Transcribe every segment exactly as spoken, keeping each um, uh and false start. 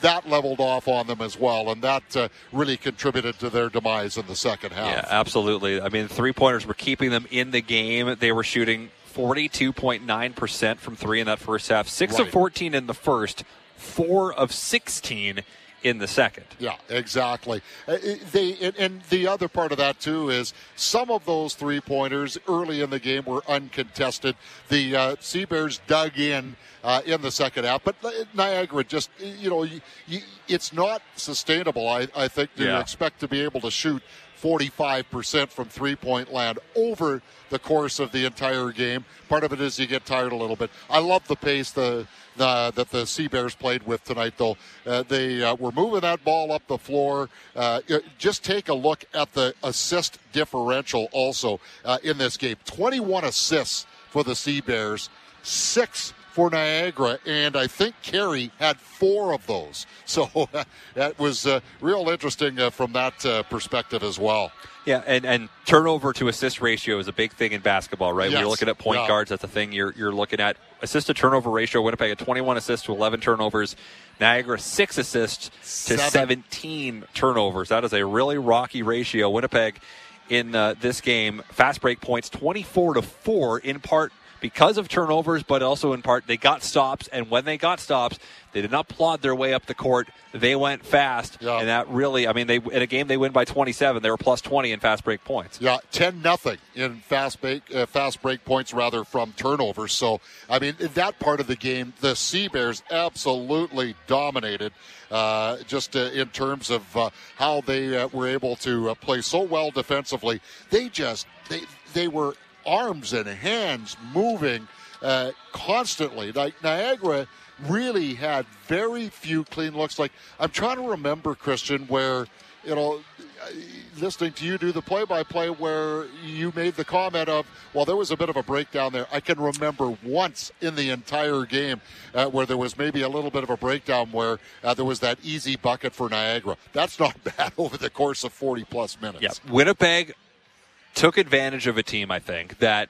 that leveled off on them as well, and that uh, really contributed to their demise in the second half. Yeah, absolutely. I mean, three-pointers were keeping them in the game. They were shooting forty-two point nine percent from three in that first half, six right. of fourteen in the first, four of sixteen in the second. Yeah, exactly. Uh, they and, and the other part of that too is some of those three pointers early in the game were uncontested. The uh, Sea Bears dug in uh, in the second half, but Niagara just you know you, you, it's not sustainable. I, I think to yeah. expect to be able to shoot forty-five percent from three-point land over the course of the entire game. Part of it is you get tired a little bit. I love the pace the, the that the Sea Bears played with tonight, though. Uh, they uh, were moving that ball up the floor. Uh, just take a look at the assist differential also uh, in this game. twenty-one assists for the Sea Bears, six for Niagara, and I think Carey had four of those. So uh, that was uh, real interesting uh, from that uh, perspective as well. Yeah, and, and turnover to assist ratio is a big thing in basketball, right? Yes. When you're looking at point yeah. guards, that's the thing you're you're looking at. Assist to turnover ratio, Winnipeg at twenty-one assists to eleven turnovers. Niagara six assists to Seven. seventeen turnovers. That is a really rocky ratio. Winnipeg in uh, this game, fast break points twenty-four to four, in part because of turnovers, but also in part they got stops, and when they got stops, they did not plod their way up the court. They went fast, yeah. and that really, I mean, they in a game they win by twenty-seven. They were plus twenty in fast break points. Yeah, ten nothing in fast break, uh, fast break points, rather, from turnovers. So, I mean, in that part of the game, the Sea Bears absolutely dominated, uh, just uh, in terms of uh, how they uh, were able to uh, play so well defensively. They just, they, they were arms and hands moving uh, constantly. Like Niagara really had very few clean looks. Like I'm trying to remember, Christian, where you know, listening to you do the play-by-play, where you made the comment of, well, there was a bit of a breakdown there. I can remember once in the entire game uh, where there was maybe a little bit of a breakdown where uh, there was that easy bucket for Niagara. That's not bad over the course of forty plus minutes. Yeah, Winnipeg took advantage of a team, I think, that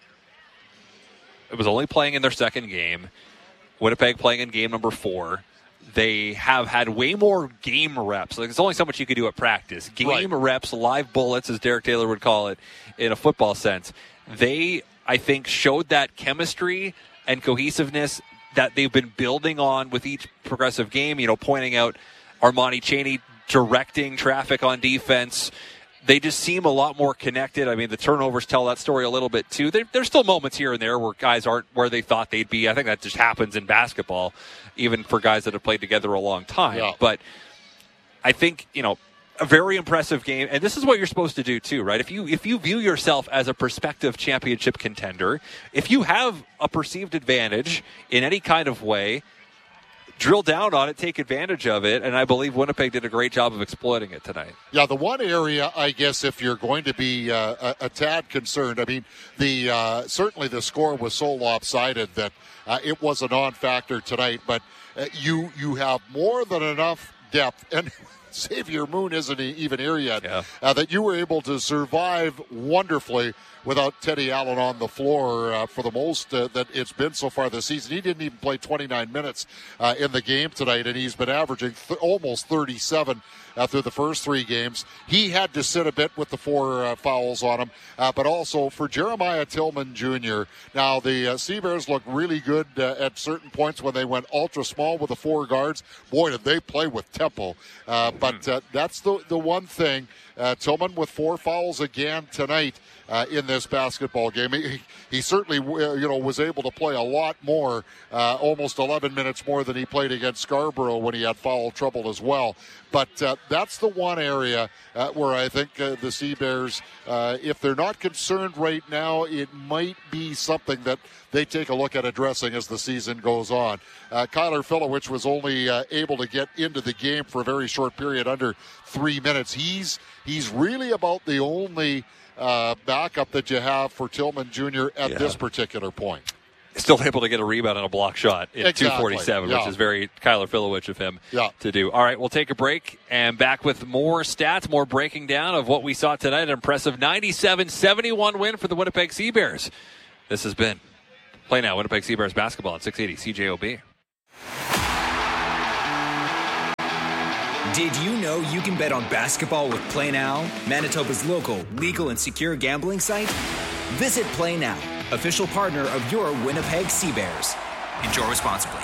it was only playing in their second game. Winnipeg playing in game number four. They have had way more game reps. Like, there's only so much you can do at practice. Game right. reps, live bullets, as Derek Taylor would call it, in a football sense. They, I think, showed that chemistry and cohesiveness that they've been building on with each progressive game. You know, pointing out Armani Chaney directing traffic on defense. They just seem a lot more connected. I mean, the turnovers tell that story a little bit, too. There, there's still moments here and there where guys aren't where they thought they'd be. I think that just happens in basketball, even for guys that have played together a long time. Yeah. But I think, you know, a very impressive game. And this is what you're supposed to do, too, right? If you if you view yourself as a prospective championship contender, if you have a perceived advantage in any kind of way, drill down on it, take advantage of it, and I believe Winnipeg did a great job of exploiting it tonight. Yeah, the one area, I guess, if you're going to be uh, a, a tad concerned, I mean, the uh, certainly the score was so lopsided that uh, it was a non-factor tonight, but uh, you you have more than enough depth, and Xavier Moon isn't even here yet, yeah. uh, that you were able to survive wonderfully without Teddy Allen on the floor uh, for the most uh, that it's been so far this season. He didn't even play twenty-nine minutes uh, in the game tonight, and he's been averaging th- almost thirty-seven uh, through the first three games. He had to sit a bit with the four uh, fouls on him, uh, but also for Jeremiah Tillman Junior Now, the uh, Sea Bears looked really good uh, at certain points when they went ultra small with the four guards. Boy, did they play with tempo. Uh, but uh, that's the, the one thing. Uh, Tillman with four fouls again tonight uh, in this basketball game. He, he certainly, uh, you know, was able to play a lot more, uh, almost eleven minutes more than he played against Scarborough when he had foul trouble as well. But uh, that's the one area uh, where I think uh, the Sea Bears, uh, if they're not concerned right now, it might be something that they take a look at addressing as the season goes on. Uh, Kyler Filowich was only uh, able to get into the game for a very short period, under three minutes. He's he's really about the only uh, backup that you have for Tillman Junior at yeah. this particular point. Still able to get a rebound and a block shot in exactly. two forty-seven, yeah. which is very Kyler Filowich of him yeah. to do. All right, we'll take a break and back with more stats, more breaking down of what we saw tonight. An impressive ninety-seven seventy-one win for the Winnipeg Sea Bears. This has been Play Now, Winnipeg Sea Bears basketball on six eighty C J O B. Did you know you can bet on basketball with Play Now, Manitoba's local, legal, and secure gambling site? Visit Play Now, official partner of your Winnipeg Sea Bears. Enjoy responsibly.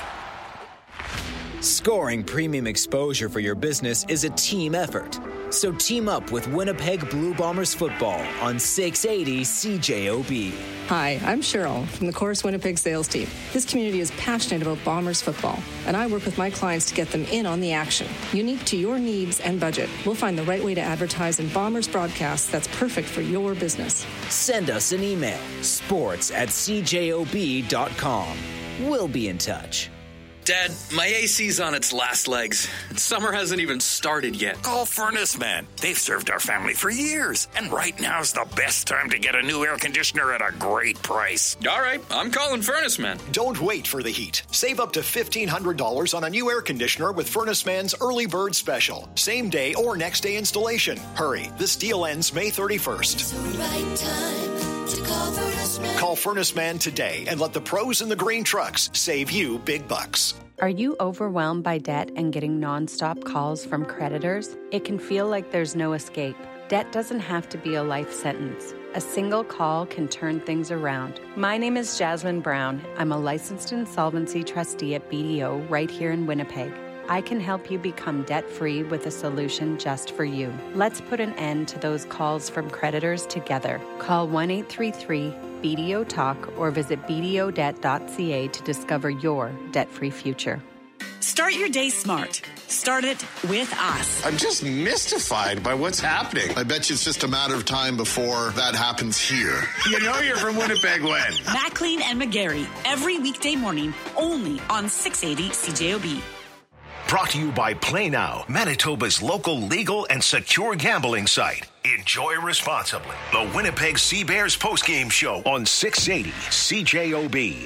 Scoring premium exposure for your business is a team effort. So team up with Winnipeg Blue Bombers football on six eighty C J O B. Hi, I'm Cheryl from the Chorus Winnipeg sales team. This community is passionate about Bombers football, and I work with my clients to get them in on the action. Unique to your needs and budget, we'll find the right way to advertise in Bombers broadcasts that's perfect for your business. Send us an email, sports at c j o b dot com. We'll be in touch. Dad, my A C's on its last legs. Summer hasn't even started yet. Call Furnace Man. They've served our family for years. And right now's the best time to get a new air conditioner at a great price. All right, I'm calling Furnace Man. Don't wait for the heat. Save up to fifteen hundred dollars on a new air conditioner with Furnace Man's Early Bird Special. Same day or next day installation. Hurry, this deal ends May thirty-first. It's the right time to call Furnace Man. Call Furnace Man today and let the pros in the green trucks save you big bucks. Are you overwhelmed by debt and getting nonstop calls from creditors? It can feel like there's no escape. Debt doesn't have to be a life sentence. A single call can turn things around. My name is Jasmine Brown. I'm a licensed insolvency trustee at B D O right here in Winnipeg. I can help you become debt-free with a solution just for you. Let's put an end to those calls from creditors together. Call one eight three three B D O Talk or visit b d o debt dot c a to discover your debt-free future. Start your day smart. Start it with us. I'm just mystified by what's happening. I bet you it's just a matter of time before that happens here. You know you're from Winnipeg when? Maclean and McGarry, every weekday morning, only on six eighty C J O B. Brought to you by Play Now, Manitoba's local legal and secure gambling site. Enjoy responsibly. The Winnipeg Sea Bears postgame show on six eighty C J O B.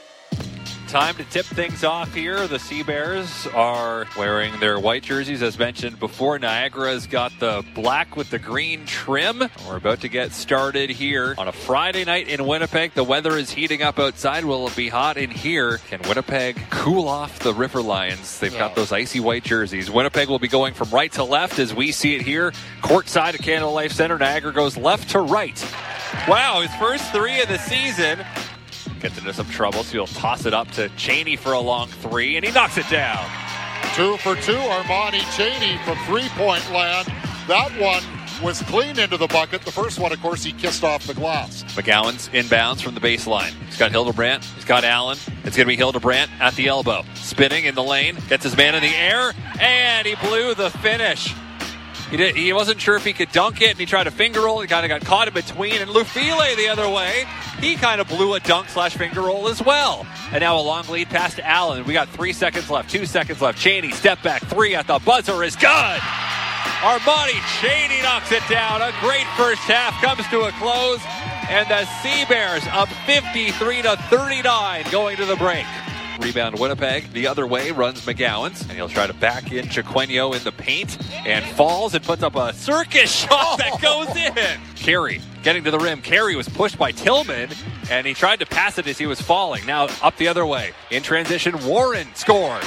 Time to tip things off here. The Sea Bears are wearing their white jerseys, as mentioned before. Niagara's got the black with the green trim. We're about to get started here on a Friday night in Winnipeg. The weather is heating up outside. Will it be hot in here? Can Winnipeg cool off the River Lions? They've got those icy white jerseys. Winnipeg will be going from right to left as we see it here. Courtside at Canada Life Center. Niagara goes left to right. Wow, his first three of the season. Gets into some trouble, so he'll toss it up to Cheney for a long three, and he knocks it down. Two for two, Armani Cheney from three-point land. That one was clean into the bucket. The first one, of course, he kissed off the glass. McGowan's inbounds from the baseline. He's got Hildebrandt. He's got Allen. It's going to be Hildebrandt at the elbow. Spinning in the lane. Gets his man in the air, and he blew the finish. He did, he wasn't sure if he could dunk it, and he tried to finger roll. He kind of got caught in between, and Lufile the other way. He kind of blew a dunk slash finger roll as well. And now a long lead pass to Allen. We got three seconds left, two seconds left. Cheney, step back, three at the buzzer is good. Armani Cheney knocks it down. A great first half comes to a close, and the Sea Bears up fifty-three to thirty-nine going to the break. Rebound Winnipeg. The other way runs McGowan's, and he'll try to back in Chiquenio in the paint and falls and puts up a circus shot that goes in. Carey getting to the rim. Carey was pushed by Tillman, and he tried to pass it as he was falling. Now up the other way. In transition, Warren scores.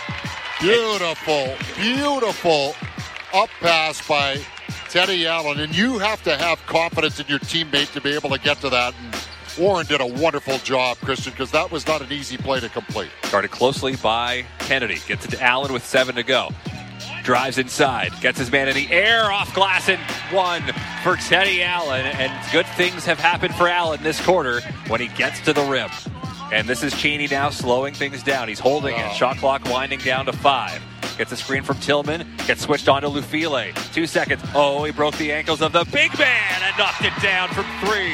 Beautiful, beautiful up pass by Teddy Allen, and you have to have confidence in your teammate to be able to get to that. And Warren did a wonderful job, Christian, because that was not an easy play to complete. Guarded closely by Kennedy. Gets it to Allen with seven to go. Drives inside. Gets his man in the air. Off glass and one for Teddy Allen. And good things have happened for Allen this quarter when he gets to the rim. And this is Cheney now slowing things down. He's holding oh. it. Shot clock winding down to five. Gets a screen from Tillman. Gets switched on to Lufile. Two seconds. Oh, he broke the ankles of the big man and knocked it down from three.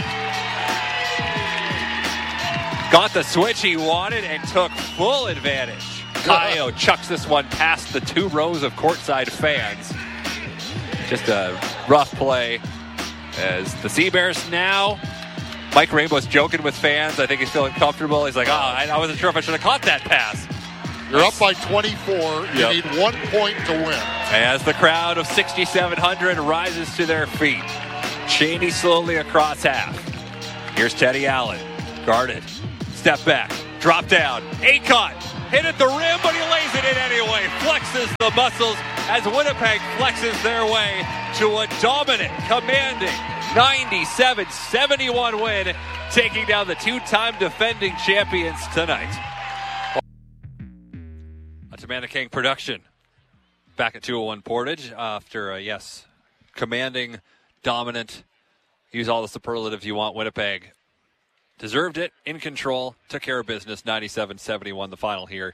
Got the switch he wanted and took full advantage. Kayo chucks this one past the two rows of courtside fans. Just a rough play as the Sea Bears now. Mike Rainbow's joking with fans. I think he's feeling comfortable. He's like, oh, I, I wasn't sure if I should have caught that pass. You're up by twenty-four. You yep. need one point to win. As the crowd of sixty-seven hundred rises to their feet. Cheney slowly across half. Here's Teddy Allen. Guarded. Step back. Drop down. Aycott. Hit at the rim, but he lays it in anyway. Flexes the muscles as Winnipeg flexes their way to a dominant, commanding ninety-seven seventy-one win, taking down the two-time defending champions tonight. That's Amanda King production. Back at two oh one Portage after, uh, yes, commanding, dominant, use all the superlatives you want. Winnipeg deserved it, in control, took care of business, ninety-seven seventy-one the final here,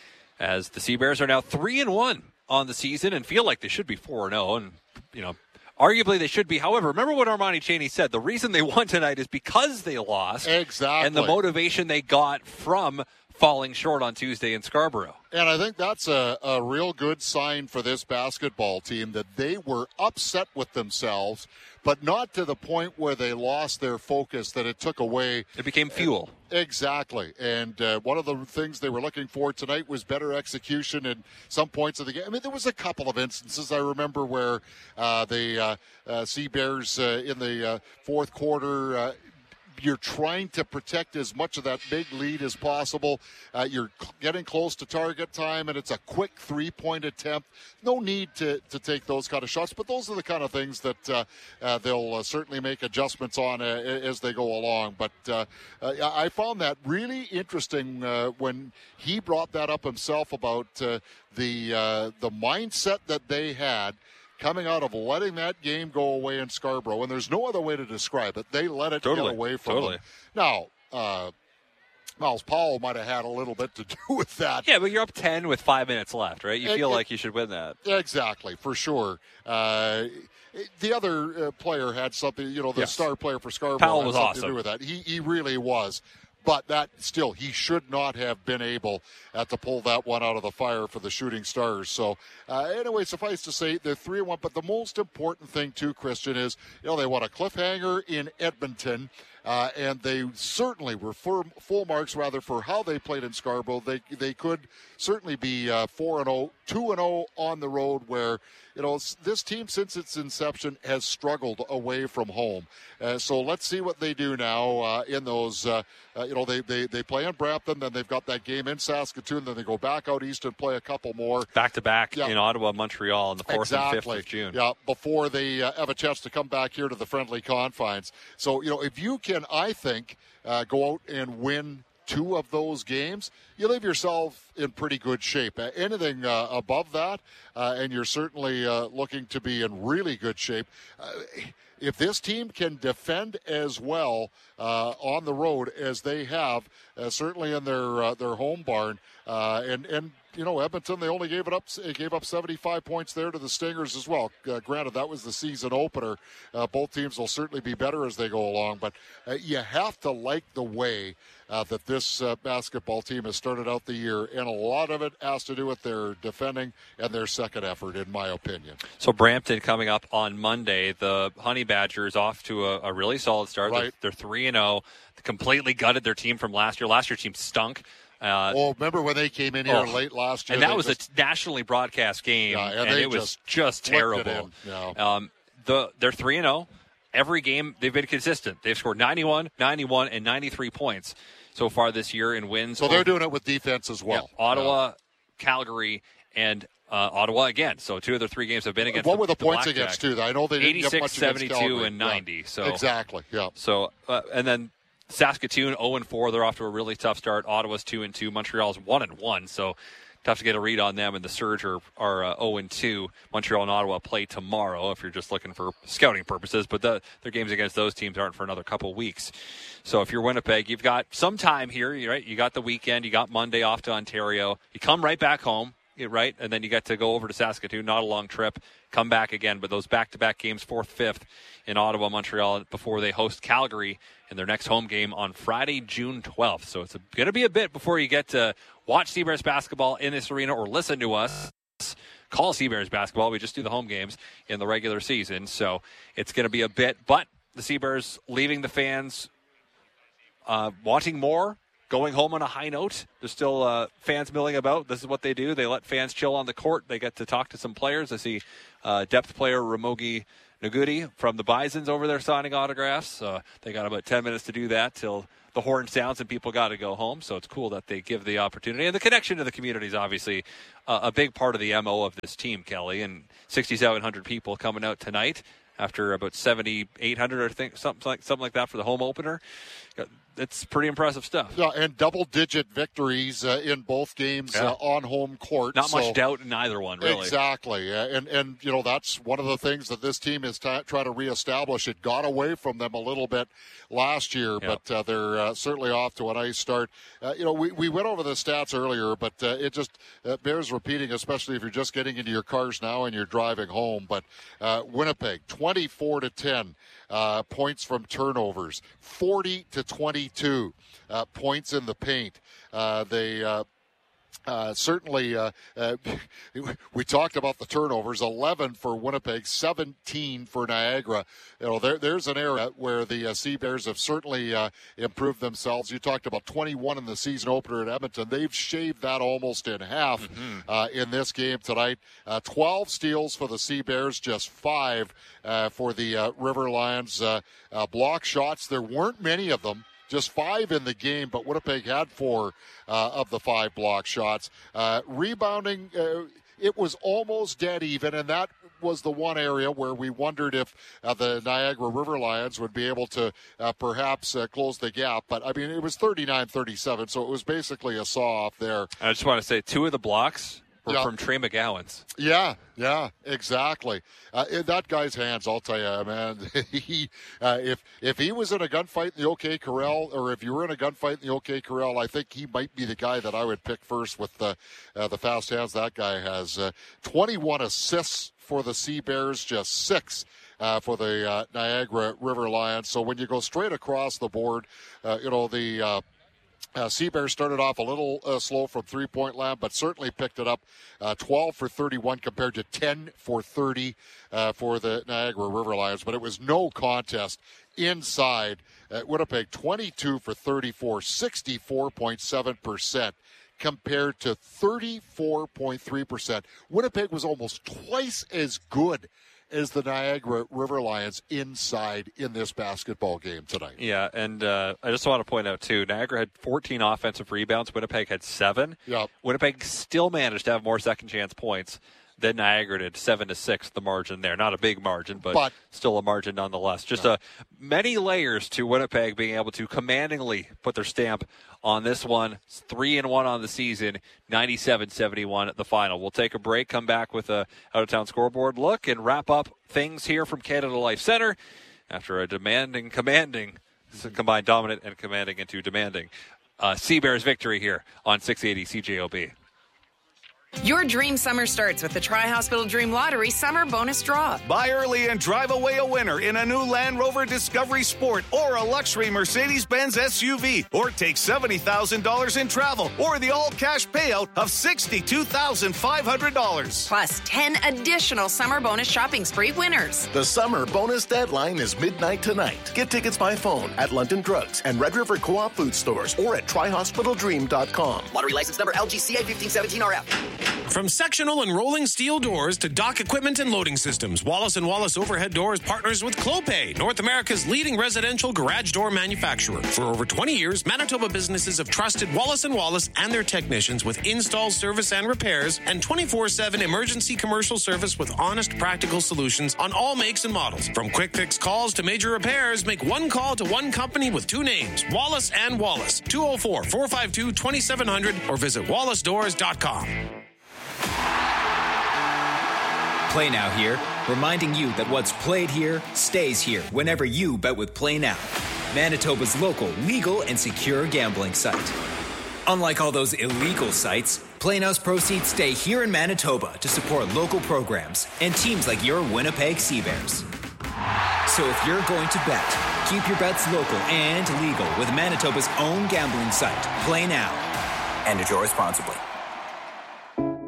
as the Sea Bears are now three and one on the season and feel like they should be four and oh, and, you know, arguably they should be. However, remember what Armani Chaney said. The reason they won tonight is because they lost. Exactly. And the motivation they got from falling short on Tuesday in Scarborough. And I think that's a, a real good sign for this basketball team, that they were upset with themselves, but not to the point where they lost their focus, that it took away. It became fuel. Exactly. And uh, one of the things they were looking for tonight was better execution in some points of the game. I mean, there was a couple of instances I remember where uh, the uh, uh, Sea Bears uh, in the uh, fourth quarter, uh, you're trying to protect as much of that big lead as possible. Uh, you're getting close to target time, and it's a quick three-point attempt. No need to, to take those kind of shots, but those are the kind of things that uh, uh, they'll uh, certainly make adjustments on uh, as they go along. But uh, uh, I found that really interesting uh, when he brought that up himself about uh, the uh, the mindset that they had coming out of letting that game go away in Scarborough, and there's no other way to describe it. They let it totally, get away from totally. them. Now, uh, Miles Powell might have had a little bit to do with that. Yeah, but you're up ten with five minutes left, right? You it, feel it, like you should win that. Exactly, for sure. Uh, the other uh, player had something, you know, the yes. star player for Scarborough Powell had was something awesome. to do with that. He, he really was. But that still, he should not have been able uh, to pull that one out of the fire for the Shooting Stars. So, uh, anyway, suffice to say, they're three and one. But the most important thing, too, Christian, is, you know, they won a cliffhanger in Edmonton. Uh, and they certainly were full, full marks, rather, for how they played in Scarborough. They they could certainly be uh, four and oh, two and oh on the road, where, you know, this team, since its inception, has struggled away from home. Uh, so let's see what they do now uh, in those, uh, uh, you know, they, they, they play in Brampton, then they've got that game in Saskatoon, then they go back out east and play a couple more. Back-to-back yeah. in Ottawa, Montreal on the fourth exactly. and fifth of June. Yeah, before they uh, have a chance to come back here to the friendly confines. So, you know, if you can, I think, uh, go out and win two of those games, you leave yourself in pretty good shape. Uh, anything uh, above that, uh, and you're certainly uh, looking to be in really good shape. Uh, if this team can defend as well uh, on the road as they have, uh, certainly in their uh, their home barn, uh, and and you know, Edmonton, they only gave it up gave up seventy-five points there to the Stingers as well. Uh, granted, that was the season opener. Uh, both teams will certainly be better as they go along, but uh, you have to like the way uh, that this uh, basketball team has started out the year, and a lot of it has to do with their defending and their second effort, in my opinion. So Brampton coming up on Monday. The Honey Badgers off to a, a really solid start. Right. They're three and oh. Completely gutted their team from last year. Last year's team stunk. Uh, well, remember when they came in here oh, late last year? And that was just, a nationally broadcast game, yeah, and, and it was just, just terrible. Yeah. Um, the they're three and zero. Every game they've been consistent. They've scored ninety-one, ninety-one, and ninety-three points so far this year in wins. So they're doing it with defense as well. Yeah, Ottawa, yeah. Calgary, and uh, Ottawa again. So two of their three games have been against. What the, were the, the points Blackjack. against too? I know they didn't eighty-six, get much seventy-two, against Calgary. and ninety. Yeah. So exactly, yeah. So uh, and then Saskatoon oh and four. They're off to a really tough start. Ottawa's two and two. Montreal's one and one. So tough to get a read on them. And the Surge are, are uh, oh and two. Montreal and Ottawa play tomorrow if you're just looking for scouting purposes. But the, their games against those teams aren't for another couple weeks. So if you're Winnipeg, you've got some time here. Right? You got the weekend. You got Monday off to Ontario. You come right back home. Right? And then you get to go over to Saskatoon. Not a long trip. Come back again. But those back-to-back games, fourth, fifth in Ottawa, Montreal, before they host Calgary in their next home game on Friday, June twelfth. So it's going to be a bit before you get to watch Sea Bears basketball in this arena or listen to us call Sea Bears basketball. We just do the home games in the regular season. So it's going to be a bit. But the Sea Bears leaving the fans uh, wanting more, going home on a high note. There's still uh, fans milling about. This is what they do. They let fans chill on the court. They get to talk to some players. I see uh, depth player Ramogi Nagudi from the Bisons over there signing autographs. Uh, they got about ten minutes to do that till the horn sounds and people got to go home. So it's cool that they give the opportunity. And the connection to the community is obviously uh, a big part of the M O of this team, Kelly. And sixty-seven hundred people coming out tonight after about seventy-eight hundred, I think, something like, something like that for the home opener. It's pretty impressive stuff. Yeah, and double-digit victories uh, in both games yeah. uh, on home court. Not so, much doubt in either one, really. Exactly. Uh, and, and, you know, that's one of the things that this team is t- trying to reestablish. It got away from them a little bit last year, yep. but uh, they're uh, certainly off to a nice start. Uh, you know, we, we went over the stats earlier, but uh, it just uh, bears repeating, especially if you're just getting into your cars now and you're driving home. But uh, Winnipeg, twenty-four to ten. Uh, points from turnovers, forty to twenty-two uh, points in the paint. Uh, they uh, uh, certainly, uh, uh, we talked about the turnovers, eleven for Winnipeg, seventeen for Niagara. You know, there, there's an area where the uh, Sea Bears have certainly uh, improved themselves. You talked about twenty-one in the season opener at Edmonton. They've shaved that almost in half mm-hmm. uh, in this game tonight. Uh, twelve steals for the Sea Bears, just five uh, for the uh, River Lions. Uh, uh, block shots, there weren't many of them. Just five in the game, but Winnipeg had four uh, of the five block shots. Uh, rebounding, uh, it was almost dead even, and that was the one area where we wondered if uh, the Niagara River Lions would be able to uh, perhaps uh, close the gap. But, I mean, it was thirty-nine thirty-seven, so it was basically a saw-off there. I just want to say two of the blocks were yeah. from Trey McGowan's. Yeah, yeah, exactly. Uh, in that guy's hands, I'll tell you, man. he, uh, if if he was in a gunfight in the OK Corral, or if you were in a gunfight in the OK Corral, I think he might be the guy that I would pick first with the uh, the fast hands that guy has. Uh, twenty-one assists for the Sea Bears, just six uh, for the uh, Niagara River Lions. So when you go straight across the board, uh, you know the. Uh, Uh, Sea Bears started off a little uh, slow from three-point land, but certainly picked it up. Uh, twelve for thirty-one compared to ten for thirty uh, for the Niagara River Lions. But it was no contest inside. Uh, Winnipeg, twenty-two for thirty-four, sixty-four point seven percent compared to thirty-four point three percent. Winnipeg was almost twice as good as the Niagara River Lions inside in this basketball game tonight. Yeah, and uh, I just want to point out, too, Niagara had fourteen offensive rebounds. Winnipeg had seven. Yep. Winnipeg still managed to have more second-chance points than Niagara did, seven to six, the margin there. Not a big margin, but, but still a margin nonetheless. Just no. uh, many layers to Winnipeg being able to commandingly put their stamp on this one. It's three and one on the season, ninety-seven seventy-one at the final. We'll take a break, come back with a out-of-town scoreboard look, and wrap up things here from Canada Life Center after a demanding, commanding, combined dominant and commanding into demanding uh, Sea Bears victory here on six eighty C J O B. Your dream summer starts with the Tri-Hospital Dream Lottery Summer Bonus Draw. Buy early and drive away a winner in a new Land Rover Discovery Sport or a luxury Mercedes-Benz S U V. Or take seventy thousand dollars in travel or the all-cash payout of sixty-two thousand five hundred dollars. Plus ten additional Summer Bonus Shopping Spree winners. The Summer Bonus deadline is midnight tonight. Get tickets by phone at London Drugs and Red River Co-op Food Stores or at tri hospital dream dot com. Lottery license number L G C A fifteen seventeen R F. From sectional and rolling steel doors to dock equipment and loading systems, Wallace and Wallace Overhead Doors partners with Clopay, North America's leading residential garage door manufacturer. For over twenty years, Manitoba businesses have trusted Wallace and Wallace and their technicians with install service and repairs and twenty-four seven emergency commercial service with honest, practical solutions on all makes and models. From quick fix calls to major repairs, make one call to one company with two names, Wallace and Wallace, two oh four, four five two, two seven zero zero or visit wallace doors dot com. Play Now here, reminding you that what's played here stays here whenever you bet with Play Now, Manitoba's local, legal, and secure gambling site. Unlike all those illegal sites, Play Now's proceeds stay here in Manitoba to support local programs and teams like your Winnipeg Sea Bears. So if you're going to bet, keep your bets local and legal with Manitoba's own gambling site, Play Now. And enjoy responsibly. six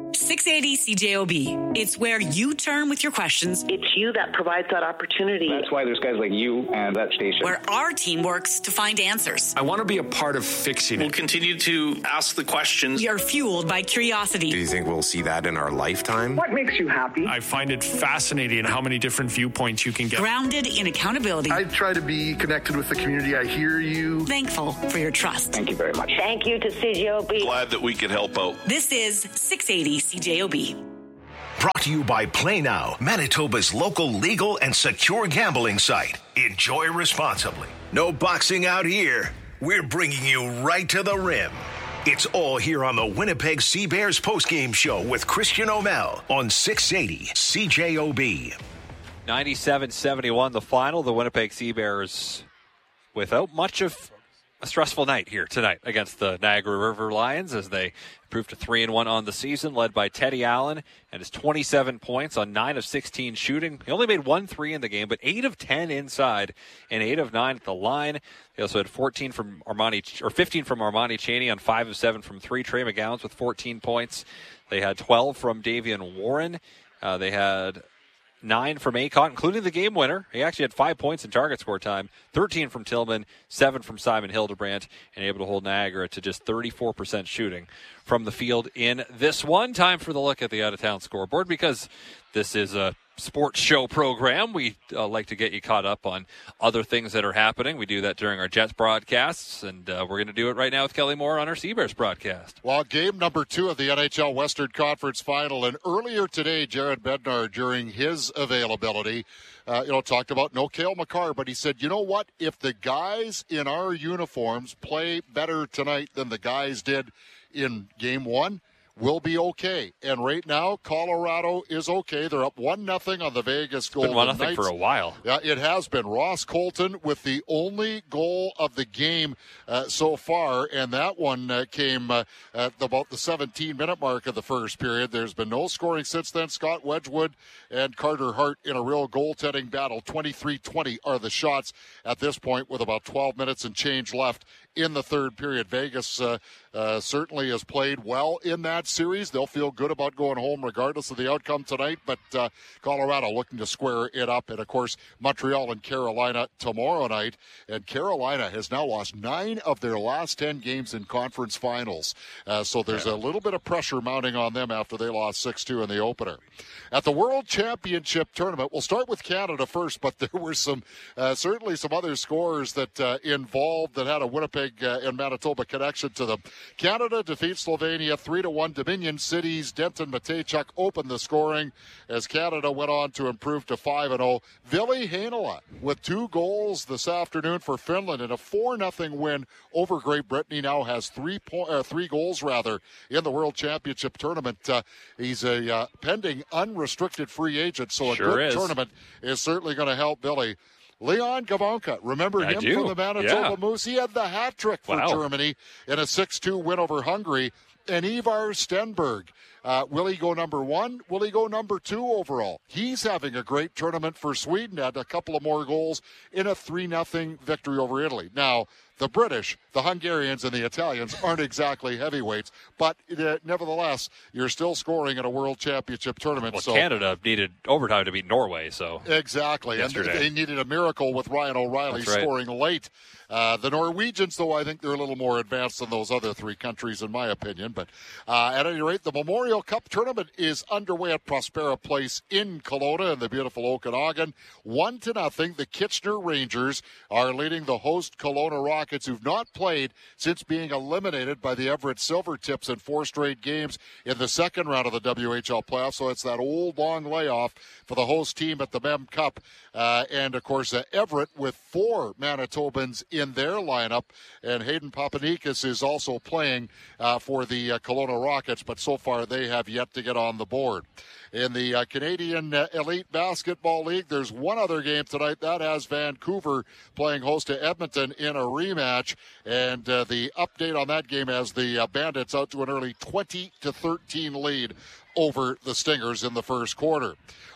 six eighty C J O B. It's where you turn with your questions. It's you that provides that opportunity. That's why there's guys like you and that station. Where our team works to find answers. I want to be a part of fixing it. We'll continue to ask the questions. We are fueled by curiosity. Do you think we'll see that in our lifetime? What makes you happy? I find it fascinating how many different viewpoints you can get. Grounded in accountability. I try to be connected with the community. I hear you. Thankful for your trust. Thank you very much. Thank you to C J O B. Glad that we could help out. This is six eighty C J O B. Brought to you by Play Now, Manitoba's local legal and secure gambling site. Enjoy responsibly. No boxing out here. We're bringing you right to the rim. It's all here on the Winnipeg Sea Bears postgame show with Christian O'Mell on six eighty C J O B. ninety-seven seventy-one the final. The Winnipeg Sea Bears without much of a stressful night here tonight against the Niagara River Lions as they improved to three and one on the season, led by Teddy Allen and his twenty-seven points on nine of sixteen shooting. He only made one three in the game, but eight of ten inside and eight of nine at the line. They also had fourteen from Armani, or fifteen from Armani Chaney on five of seven from three. Trey McGowan's with fourteen points. They had twelve from Davian Warren. Uh, they had nine from Acott, including the game winner. He actually had five points in target score time. thirteen from Tillman, seven from Simon Hildebrand, and able to hold Niagara to just thirty-four percent shooting from the field in this one. Time for the look at the out-of-town scoreboard, because this is a sports show program. We uh, like to get you caught up on other things that are happening. We do that during our Jets broadcasts, and uh, we're going to do it right now with Kelly Moore on our Seabears broadcast. Well, game number two of the N H L Western Conference Final, and earlier today, Jared Bednar, during his availability, uh, you know, talked about no Cale Makar, but he said, you know what, if the guys in our uniforms play better tonight than the guys did in game one, we'll be okay. And right now, Colorado is okay. They're up one nothing on the Vegas Golden Knights. Been one nothing Knights. for a while. Yeah, it has been. Ross Colton with the only goal of the game uh, so far, and that one uh, came uh, at about the seventeen-minute mark of the first period. There's been no scoring since then. Scott Wedgwood and Carter Hart in a real goaltending battle. twenty-three twenty are the shots at this point, with about twelve minutes and change left in the third period. Vegas uh, uh, certainly has played well in that series. They'll feel good about going home regardless of the outcome tonight, but uh, Colorado looking to square it up. And, of course, Montreal and Carolina tomorrow night. And Carolina has now lost nine of their last ten games in conference finals. Uh, so there's a little bit of pressure mounting on them after they lost six two in the opener. At the World Championship Tournament, we'll start with Canada first, but there were some uh, certainly some other scores that uh, involved that had a Winnipeg Uh, and Manitoba connection to them. Canada defeats Slovenia three to one. Dominion City's Denton Matejchuk opened the scoring as Canada went on to improve to five and oh. Ville Heinola with two goals this afternoon for Finland in a four nothing win over Great Britain. He now has three po- uh, three goals rather in the World Championship Tournament. Uh, he's a uh, pending unrestricted free agent, so a sure good is. tournament is certainly going to help Ville. Leon Gavonka, remember I him do. from the Manitoba Yeah. Moose? He had the hat trick for Wow. Germany in a six two win over Hungary. And Ivar Stenberg, uh, will he go number one? Will he go number two overall? He's having a great tournament for Sweden, had a couple of more goals in a three nothing victory over Italy. Now, the British, the Hungarians, and the Italians aren't exactly heavyweights, but uh, nevertheless, you're still scoring in a World Championship tournament. Well, so Canada needed overtime to beat Norway, so exactly, yesterday. and they needed a miracle with Ryan O'Reilly That's right. scoring late. Uh, the Norwegians, though, I think they're a little more advanced than those other three countries, in my opinion. But uh, at any rate, the Memorial Cup tournament is underway at Prospera Place in Kelowna in the beautiful Okanagan. One to nothing, the Kitchener Rangers are leading the host Kelowna Rockets, who've not played since being eliminated by the Everett Silvertips in four straight games in the second round of the W H L playoffs. So it's that old long layoff for the host team at the Mem Cup. Uh, and, of course, uh, Everett with four Manitobans in their lineup. And Hayden Papanikis is also playing uh, for the uh, Kelowna Rockets, but so far they have yet to get on the board. In the uh, Canadian uh, Elite Basketball League, there's one other game tonight. That has Vancouver playing host to Edmonton in a rematch. And uh, the update on that game has the uh, Bandits out to an early twenty to thirteen lead over the Stingers in the first quarter.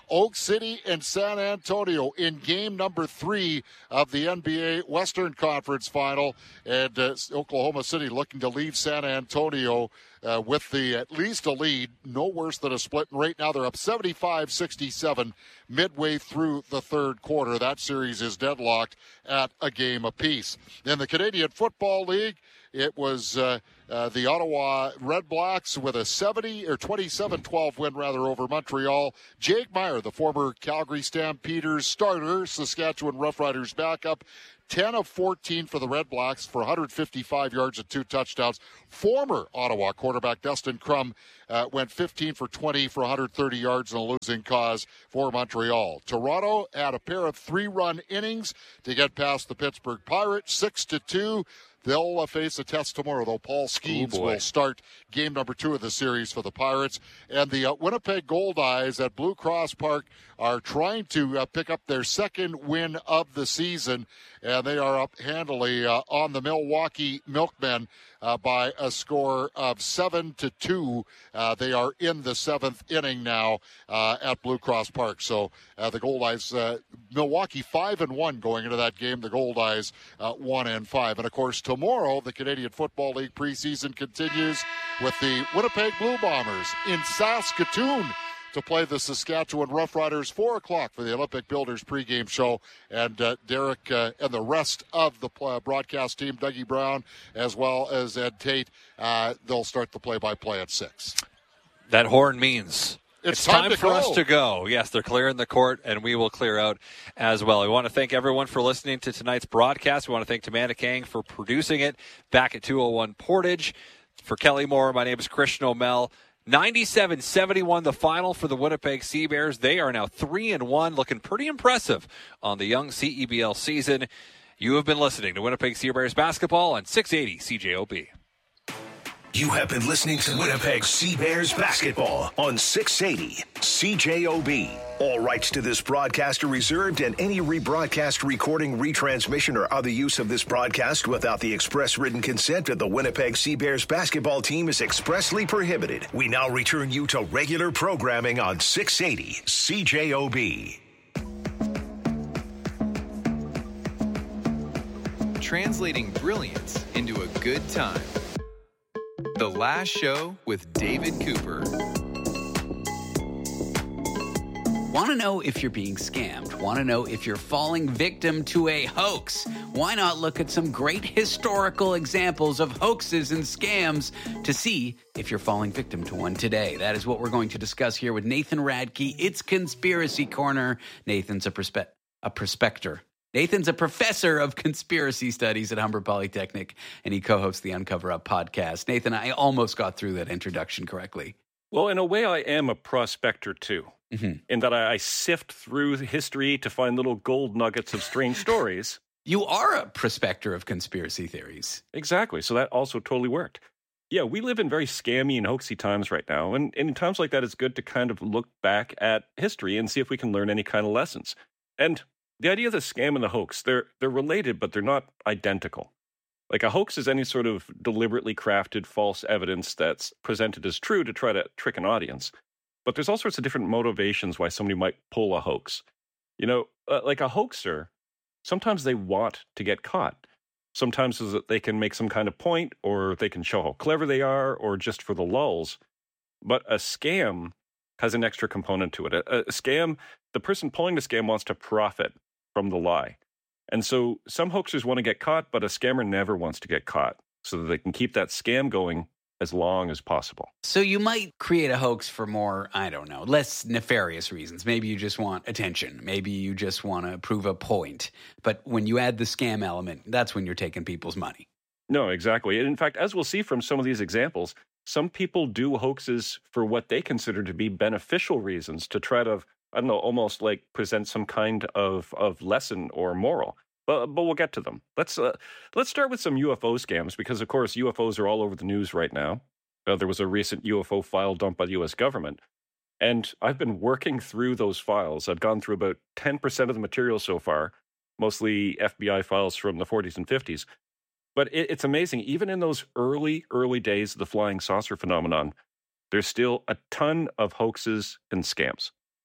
Oak City and San Antonio in game number three of the N B A Western Conference Final. And uh, Oklahoma City looking to leave San Antonio uh, with the at least a lead, no worse than a split. And right now they're up seventy-five sixty-seven midway through the third quarter. That series is deadlocked at a game apiece. In the Canadian Football League, it was uh, uh, the Ottawa Red Blacks with a seventy or twenty-seven twelve win rather over Montreal. Jake Meyer, the former Calgary Stampeders starter, Saskatchewan Roughriders backup, ten of fourteen for the Red Blacks for one hundred fifty-five yards and two touchdowns. Former Ottawa quarterback Dustin Crum uh, went fifteen for twenty for one hundred thirty yards in a losing cause for Montreal. Toronto had a pair of three-run innings to get past the Pittsburgh Pirates, six to two. They'll uh, face a test tomorrow, though. Paul Skeens Ooh, will start game number two of the series for the Pirates. And the uh, Winnipeg Goldeyes at Blue Cross Park are trying to uh, pick up their second win of the season, and they are up handily uh, on the Milwaukee Milkmen uh, by a score of seven to two. Uh, they are in the seventh inning now uh, at Blue Cross Park. So uh, the Goldeyes, uh, Milwaukee five and one going into that game. The Goldeyes uh, one and five, and of course tomorrow the Canadian Football League preseason continues with the Winnipeg Blue Bombers in Saskatoon to play the Saskatchewan Roughriders, four o'clock for the Olympic Builders pregame show. And uh, Derek uh, and the rest of the uh, broadcast team, Dougie Brown, as well as Ed Tate, uh, they'll start the play-by-play at six. That horn means it's, it's time, time, to for go. us to go. Yes, they're clearing the court, and we will clear out as well. We want to thank everyone for listening to tonight's broadcast. We want to thank Amanda Kang for producing it back at two oh one Portage. For Kelly Moore, my name is Christian O'Mell. ninety-seven seventy-one the final for the Winnipeg Sea Bears. They are now three and one, looking pretty impressive on the young C E B L season. You have been listening to Winnipeg Sea Bears basketball on six eighty C J O B. You have been listening to Winnipeg Sea Bears basketball on six eighty C J O B. All rights to this broadcast are reserved, and any rebroadcast, recording, retransmission, or other use of this broadcast without the express written consent of the Winnipeg Sea Bears basketball team is expressly prohibited. We now return you to regular programming on six eighty C J O B. Translating brilliance into a good time. The Last Show with David Cooper. Want to know if you're being scammed? Want to know if you're falling victim to a hoax? Why not look at some great historical examples of hoaxes and scams to see if you're falling victim to one today? That is what we're going to discuss here with Nathan Radke. It's Conspiracy Corner. Nathan's a, perspe- a prospector. Nathan's a professor of conspiracy studies at Humber Polytechnic, and he co-hosts the Uncover Up podcast. Nathan, I almost got through that introduction correctly. Well, in a way, I am a prospector, too, mm-hmm. in that I sift through history to find little gold nuggets of strange stories. You are a prospector of conspiracy theories. Exactly, so that also totally worked. Yeah, we live in very scammy and hoaxy times right now, and, and in times like that, it's good to kind of look back at history and see if we can learn any kind of lessons. And the idea of the scam and the hoax, they're they're related, but they're not identical. Like a hoax is any sort of deliberately crafted false evidence that's presented as true to try to trick an audience. But there's all sorts of different motivations why somebody might pull a hoax. You know, uh, like a hoaxer, sometimes they want to get caught. Sometimes is that they can make some kind of point, or they can show how clever they are, or just for the lulls. But a scam has an extra component to it. A, a scam, the person pulling the scam wants to profit from the lie. And so some hoaxers want to get caught, but a scammer never wants to get caught so that they can keep that scam going as long as possible. So you might create a hoax for more, I don't know, less nefarious reasons. Maybe you just want attention. Maybe you just want to prove a point. But when you add the scam element, that's when you're taking people's money. No, exactly. And in fact, as we'll see from some of these examples, some people do hoaxes for what they consider to be beneficial reasons to try to, I don't know, almost like present some kind of, of lesson or moral. But, but we'll get to them. Let's uh, let's start with some U F O scams, because, of course, U F Os are all over the news right now. Uh, there was a recent U F O file dumped by the U S government. And I've been working through those files. I've gone through about ten percent of the material so far, mostly F B I files from the forties and fifties. But it, it's amazing. Even in those early, early days of the flying saucer phenomenon, there's still a ton of hoaxes and scams.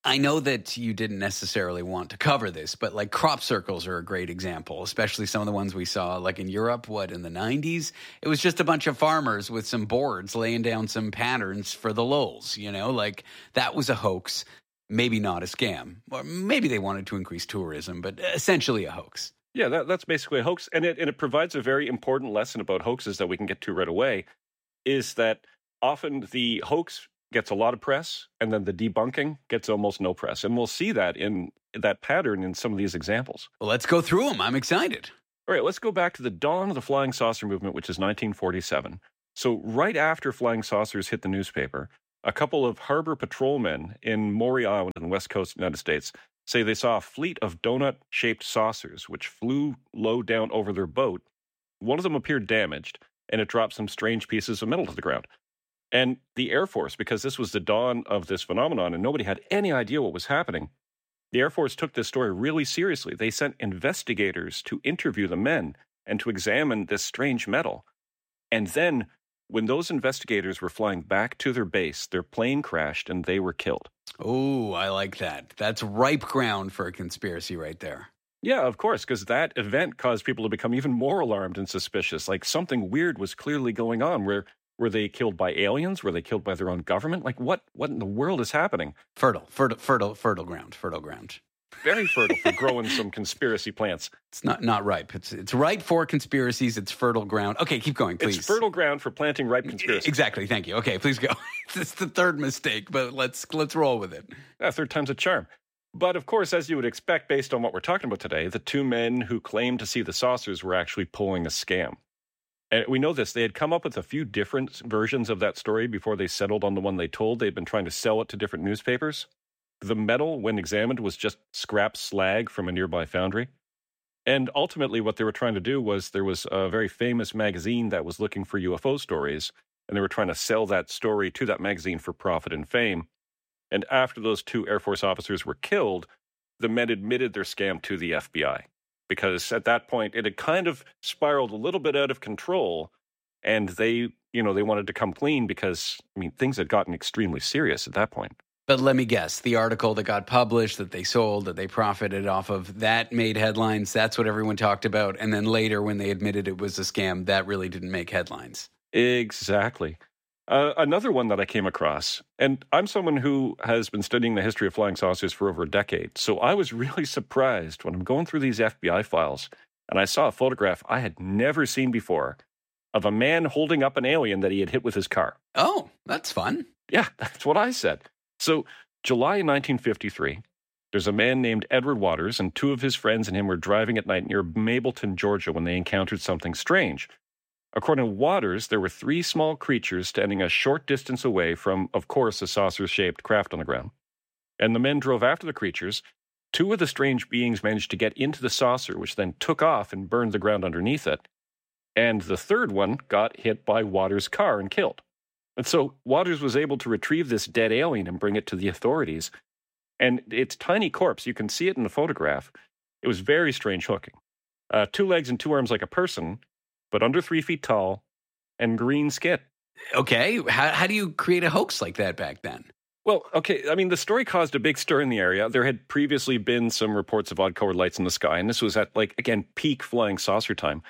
I know that you didn't necessarily want to cover this, but like crop circles are a great example, especially some of the ones we saw like in Europe, what, in the nineties? It was just a bunch of farmers with some boards laying down some patterns for the lulz, you know, like that was a hoax, maybe not a scam. Or maybe they wanted to increase tourism, but essentially a hoax. Yeah, that, that's basically a hoax. And it, and it provides a very important lesson about hoaxes that we can get to right away, is that often the hoax gets a lot of press, and then the debunking gets almost no press. And we'll see that in that pattern in some of these examples. Well, let's go through them. I'm excited. All right, let's go back to the dawn of the flying saucer movement, which is nineteen forty-seven. So right after flying saucers hit the newspaper, a couple of harbor patrolmen in Maury Island in the west coast of the United States say they saw a fleet of donut-shaped saucers which flew low down over their boat. One of them appeared damaged, and it dropped some strange pieces of metal to the ground. And the Air Force, because this was the dawn of this phenomenon and nobody had any idea what was happening, the Air Force took this story really seriously. They sent investigators to interview the men and to examine this strange metal. And then, when those investigators were flying back to their base, their plane crashed and they were killed. Oh, I like that. That's ripe ground for a conspiracy right there. Yeah, of course, because that event caused people to become even more alarmed and suspicious. Like something weird was clearly going on. Where Were they killed by aliens? Were they killed by their own government? Like what, what in the world is happening? Fertile, fertile, fertile, fertile ground, fertile ground. Very fertile for growing some conspiracy plants. It's not, not ripe. It's it's ripe for conspiracies. It's fertile ground. Okay, keep going, please. It's fertile ground for planting ripe conspiracies. Exactly. Thank you. Okay, please go. It's the third mistake, but let's let's roll with it. Yeah, third time's a charm. But of course, as you would expect, based on what we're talking about today, the two men who claimed to see the saucers were actually pulling a scam. And we know this. They had come up with a few different versions of that story before they settled on the one they told. They'd been trying to sell it to different newspapers. The metal, when examined, was just scrap slag from a nearby foundry. And ultimately, what they were trying to do was there was a very famous magazine that was looking for U F O stories, and they were trying to sell that story to that magazine for profit and fame. And after those two Air Force officers were killed, the men admitted their scam to the F B I. Because at that point, it had kind of spiraled a little bit out of control, and they, you know, they wanted to come clean because, I mean, things had gotten extremely serious at that point. But let me guess, the article that got published, that they sold, that they profited off of, that made headlines. That's what everyone talked about. And then later, when they admitted it was a scam, that really didn't make headlines. Exactly. Uh, another one that I came across, and I'm someone who has been studying the history of flying saucers for over a decade, so I was really surprised when I'm going through these F B I files, and I saw a photograph I had never seen before of a man holding up an alien that he had hit with his car. Oh, that's fun. Yeah, that's what I said. So, July nineteen fifty-three, there's a man named Edward Waters, and two of his friends and him were driving at night near Mableton, Georgia, when they encountered something strange. According to Waters, there were three small creatures standing a short distance away from, of course, a saucer-shaped craft on the ground. And the men drove after the creatures. Two of the strange beings managed to get into the saucer, which then took off and burned the ground underneath it. And the third one got hit by Waters' car and killed. And so Waters was able to retrieve this dead alien and bring it to the authorities. And its tiny corpse, you can see it in the photograph. It was very strange looking. Uh, two legs and two arms like a person, but under three feet tall, and green skin. Okay, how, how do you create a hoax like that back then? Well, okay, I mean, the story caused a big stir in the area. There had previously been some reports of odd-colored lights in the sky, and this was at, like, again, peak flying saucer time.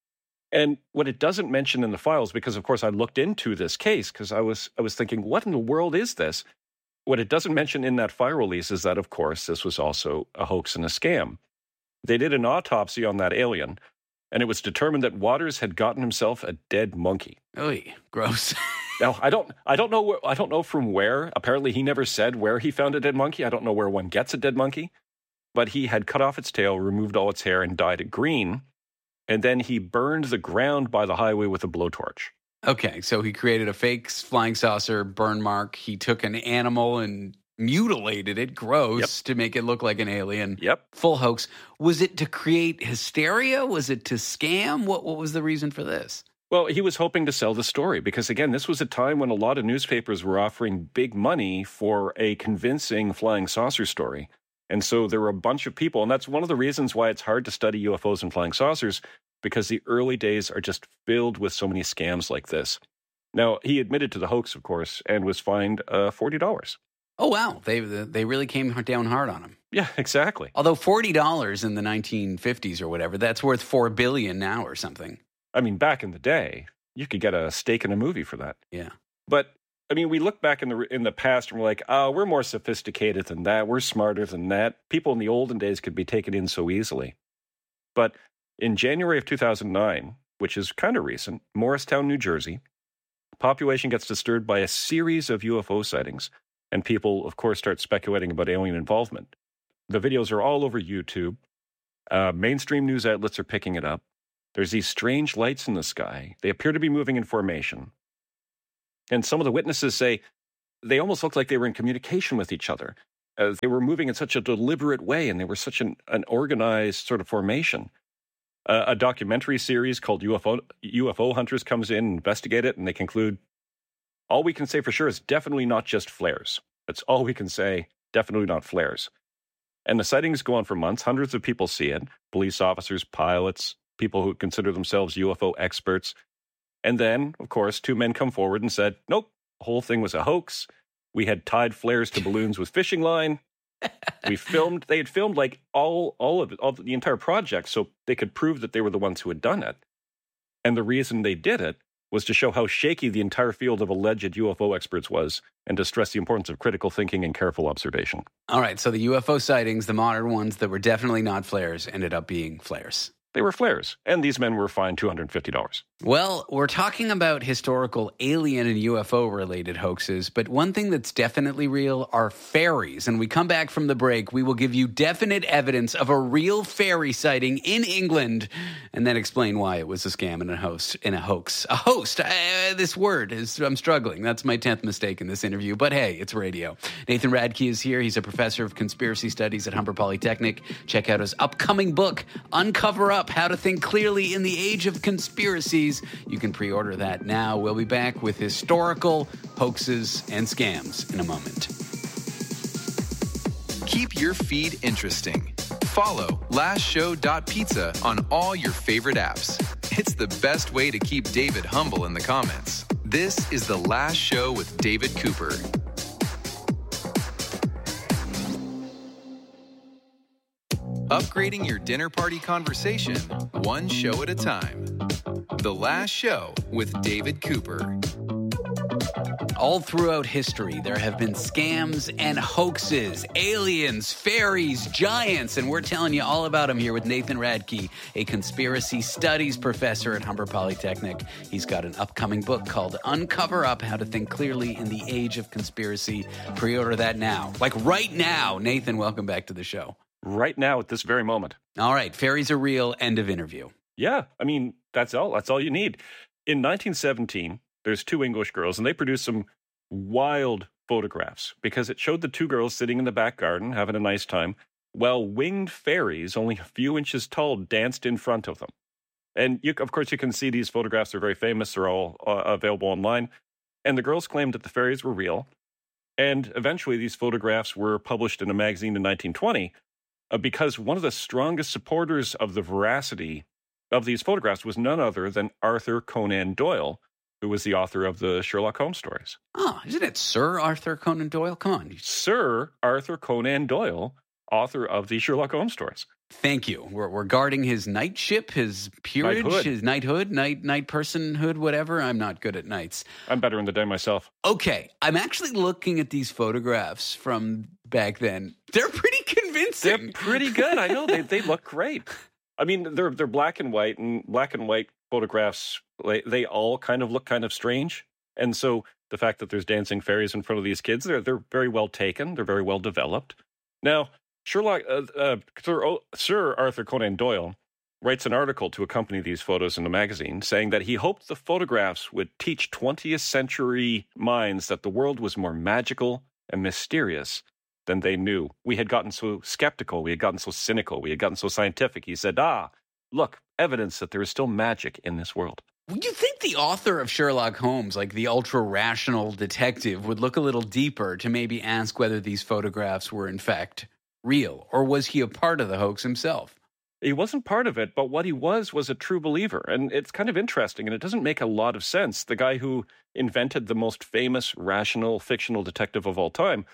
And what it doesn't mention in the files, because, of course, I looked into this case, because I was I was thinking, what in the world is this? What it doesn't mention in that file release is that, of course, this was also a hoax and a scam. They did an autopsy on that alien, and it was determined that Waters had gotten himself a dead monkey. Oy, gross. Now, I don't I don't know where, I don't know from where. Apparently, he never said where he found a dead monkey. I don't know where one gets a dead monkey. But he had cut off its tail, removed all its hair, and dyed it green. And then he burned the ground by the highway with a blowtorch. Okay, so he created a fake flying saucer burn mark. He took an animal and mutilated it, gross, yep. to make it look like an alien. Yep. Full hoax. Was it to create hysteria? Was it to scam? What What was the reason for this? Well, he was hoping to sell the story because, again, this was a time when a lot of newspapers were offering big money for a convincing flying saucer story. And so there were a bunch of people, and that's one of the reasons why it's hard to study U F Os and flying saucers, because the early days are just filled with so many scams like this. Now, he admitted to the hoax, of course, and was fined uh, forty dollars. Oh, wow. They they really came down hard on him. Yeah, exactly. Although forty dollars in the nineteen fifties or whatever, that's worth four billion dollars now or something. I mean, back in the day, you could get a steak in a movie for that. Yeah. But, I mean, we look back in the in the past and we're like, oh, we're more sophisticated than that. We're smarter than that. People in the olden days could be taken in so easily. But in January of two thousand nine, which is kind of recent, Morristown, New Jersey, population gets disturbed by a series of U F O sightings. And people, of course, start speculating about alien involvement. The videos are all over YouTube. Uh, mainstream news outlets are picking it up. There's these strange lights in the sky. They appear to be moving in formation. And some of the witnesses say they almost looked like they were in communication with each other. Uh, they were moving in such a deliberate way, and they were such an, an organized sort of formation. Uh, a documentary series called U F O, U F O Hunters comes in, investigate it, and they conclude, all we can say for sure is definitely not just flares. That's all we can say, definitely not flares. And the sightings go on for months. Hundreds of people see it. Police officers, pilots, people who consider themselves U F O experts. And then, of course, two men come forward and said, nope, the whole thing was a hoax. We had tied flares to balloons with fishing line. We filmed, they had filmed like all, all of it, all the entire project, so they could prove that they were the ones who had done it. And the reason they did it was to show how shaky the entire field of alleged U F O experts was, and to stress the importance of critical thinking and careful observation. All right, so the U F O sightings, the modern ones that were definitely not flares, ended up being flares. They were flares, and these men were fined two hundred fifty dollars. Well, we're talking about historical alien and U F O-related hoaxes, but one thing that's definitely real are fairies. And we come back from the break, we will give you definite evidence of a real fairy sighting in England, and then explain why it was a scam and a host, and a hoax. A host, uh, this word, is I'm struggling. That's my tenth mistake in this interview, but hey, it's radio. Nathan Radke is here. He's a professor of conspiracy studies at Humber Polytechnic. Check out his upcoming book, Uncover Up, How to Think Clearly in the Age of Conspiracies. You can pre-order that now. We'll be back with historical hoaxes and scams in a moment. Keep your feed interesting. Follow last show dot pizza on all your favorite apps. It's the best way to keep David humble in the comments. This is The Last Show with David Cooper. Upgrading your dinner party conversation, one show at a time. The Last Show with David Cooper. All throughout history, there have been scams and hoaxes, aliens, fairies, giants, and we're telling you all about them here with Nathan Radke, a conspiracy studies professor at Humber Polytechnic. He's got an upcoming book called Uncover Up, How to Think Clearly in the Age of Conspiracy. Pre-order that now. Like right now. Nathan, welcome back to the show. Right now, at this very moment. All right, fairies are real, end of interview. Yeah, I mean, that's all. That's all you need. In nineteen seventeen, there's two English girls, and they produced some wild photographs because it showed the two girls sitting in the back garden having a nice time while winged fairies, only a few inches tall, danced in front of them. And, you, of course, you can see these photographs. They're very famous. They're all uh, available online. And the girls claimed that the fairies were real. And eventually, these photographs were published in a magazine in nineteen twenty. Uh, because one of the strongest supporters of the veracity of these photographs was none other than Arthur Conan Doyle, who was the author of the Sherlock Holmes stories. Oh, isn't it Sir Arthur Conan Doyle? Come on. Sir Arthur Conan Doyle, author of the Sherlock Holmes stories. Thank you. We're, we're guarding his knightship, his peerage, knighthood. his knighthood, knight, knight personhood, whatever. I'm not good at knights. I'm better in the day myself. Okay. I'm actually looking at these photographs from back then. They're pretty convincing. They're pretty good. I know. They they look great. I mean, they're they're black and white, and black and white photographs, they, they all kind of look kind of strange. And so the fact that there's dancing fairies in front of these kids, they're they're very well taken. They're very well developed. Now, Sherlock, uh, uh, Sir, Sir Arthur Conan Doyle writes an article to accompany these photos in the magazine saying that he hoped the photographs would teach twentieth century minds that the world was more magical and mysterious than they knew. We had gotten so skeptical, we had gotten so cynical, we had gotten so scientific. He said, ah, look, evidence that there is still magic in this world. Would you think the author of Sherlock Holmes, like the ultra-rational detective, would look a little deeper to maybe ask whether these photographs were in fact real? Or was he a part of the hoax himself? He wasn't part of it, but what he was was a true believer. And it's kind of interesting, and it doesn't make a lot of sense. The guy who invented the most famous rational fictional detective of all time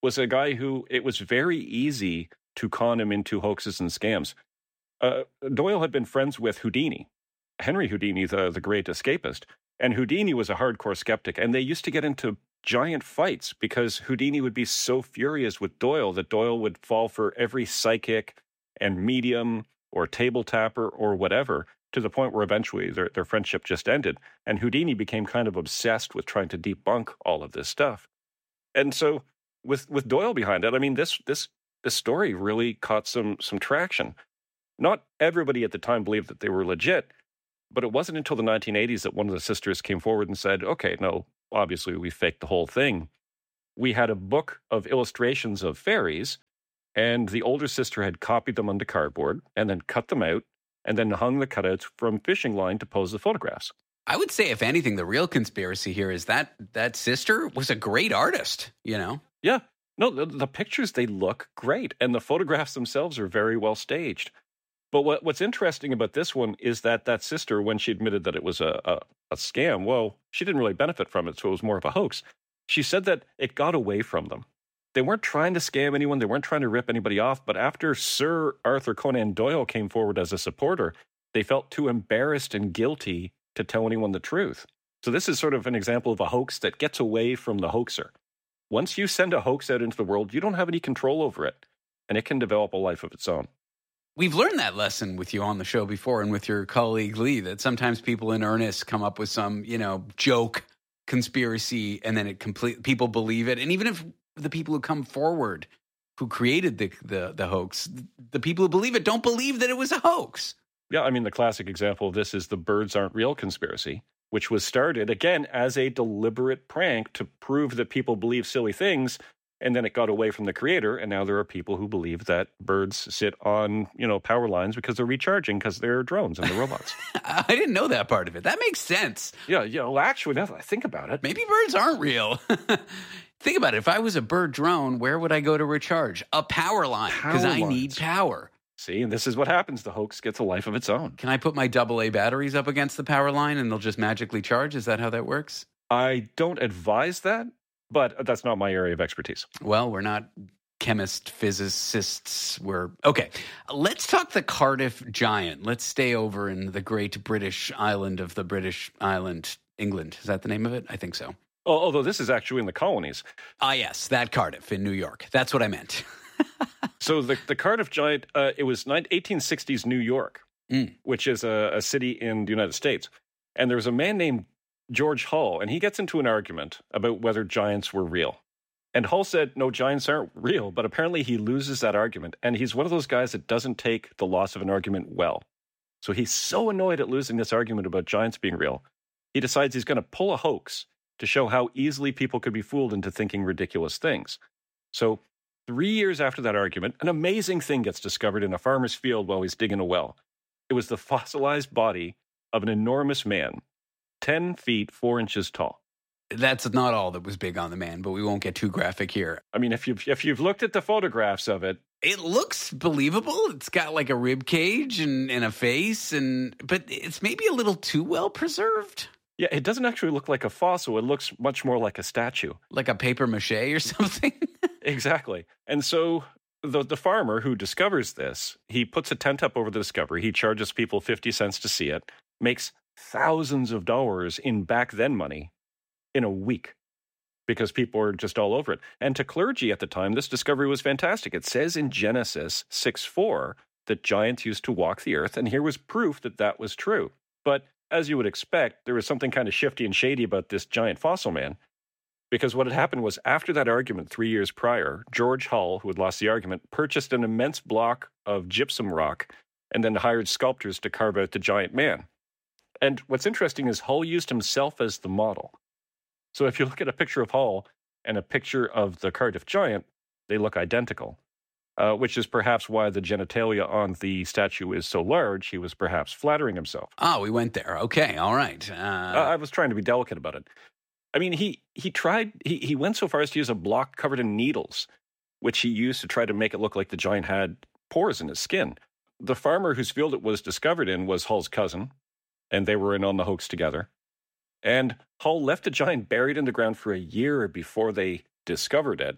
was a guy who it was very easy to con him into hoaxes and scams. Uh, Doyle had been friends with Houdini, Henry Houdini, the, the great escapist. And Houdini was a hardcore skeptic. And they used to get into giant fights because Houdini would be so furious with Doyle that Doyle would fall for every psychic and medium or table tapper or whatever, to the point where eventually their, their friendship just ended. And Houdini became kind of obsessed with trying to debunk all of this stuff. And so with with Doyle behind it, I mean, this this this story really caught some some traction. Not everybody at the time believed that they were legit, but it wasn't until the nineteen eighties that one of the sisters came forward and said, okay, no, obviously we faked the whole thing. We had a book of illustrations of fairies, and the older sister had copied them onto cardboard and then cut them out and then hung the cutouts from fishing line to pose the photographs. I would say, if anything, the real conspiracy here is that that sister was a great artist, you know? Yeah. No, the, the pictures, they look great, and the photographs themselves are very well staged. But what, what's interesting about this one is that that sister, when she admitted that it was a, a, a scam, well, she didn't really benefit from it, so it was more of a hoax. She said that it got away from them. They weren't trying to scam anyone. They weren't trying to rip anybody off. But after Sir Arthur Conan Doyle came forward as a supporter, they felt too embarrassed and guilty to tell anyone the truth. So this is sort of an example of a hoax that gets away from the hoaxer. Once you send a hoax out into the world, you don't have any control over it, and it can develop a life of its own. We've learned that lesson with you on the show before and with your colleague Lee, that sometimes people in earnest come up with some, you know, joke conspiracy, and then it complete people believe it. And even if the people who come forward who created the, the, the hoax, the people who believe it don't believe that it was a hoax. Yeah, I mean, the classic example of this is the birds aren't real conspiracy, which was started, again, as a deliberate prank to prove that people believe silly things, and then it got away from the creator, and now there are people who believe that birds sit on, you know, power lines because they're recharging because they're drones and they're robots. I didn't know that part of it. That makes sense. Yeah, yeah. Well, actually, now that I think about it, maybe birds aren't real. Think about it. If I was a bird drone, where would I go to recharge? A power line, because I need power. See, and this is what happens. The hoax gets a life of its own. Can I put my double A batteries up against the power line and they'll just magically charge? Is that how that works? I don't advise that, but that's not my area of expertise. Well, we're not chemists, physicists. We're okay. Let's talk the Cardiff Giant. Let's stay over in the great British island of the British island, England. Is that the name of it? I think so. Although this is actually in the colonies. Ah, yes, that Cardiff in New York. That's what I meant. So the, the Cardiff Giant, uh, it was eighteen sixties New York, mm. which is a, a city in the United States. And there was a man named George Hull, and he gets into an argument about whether giants were real. And Hull said, no, giants aren't real, but apparently he loses that argument. And he's one of those guys that doesn't take the loss of an argument well. So he's so annoyed at losing this argument about giants being real, he decides he's going to pull a hoax to show how easily people could be fooled into thinking ridiculous things. So three years after that argument, an amazing thing gets discovered in a farmer's field while he's digging a well. It was the fossilized body of an enormous man, ten feet, four inches tall. That's not all that was big on the man, but we won't get too graphic here. I mean, if you've, if you've looked at the photographs of it, it looks believable. It's got like a rib cage and, and a face, and but it's maybe a little too well preserved. Yeah, it doesn't actually look like a fossil. It looks much more like a statue. Like a paper mache or something? Exactly. And so the the farmer who discovers this, he puts a tent up over the discovery. He charges people fifty cents to see it, makes thousands of dollars in back then money in a week because people are just all over it. And to clergy at the time, this discovery was fantastic. It says in Genesis six four that giants used to walk the earth, and here was proof that that was true. But as you would expect, there was something kind of shifty and shady about this giant fossil man, because what had happened was after that argument three years prior, George Hull, who had lost the argument, purchased an immense block of gypsum rock and then hired sculptors to carve out the giant man. And what's interesting is Hull used himself as the model. So if you look at a picture of Hull and a picture of the Cardiff Giant, they look identical. Uh, which is perhaps why the genitalia on the statue is so large. He was perhaps flattering himself. Oh, we went there. Okay, all right. Uh... Uh, I was trying to be delicate about it. I mean, he he tried, he, he went so far as to use a block covered in needles, which he used to try to make it look like the giant had pores in his skin. The farmer whose field it was discovered in was Hull's cousin, and they were in on the hoax together. And Hull left the giant buried in the ground for a year before they discovered it.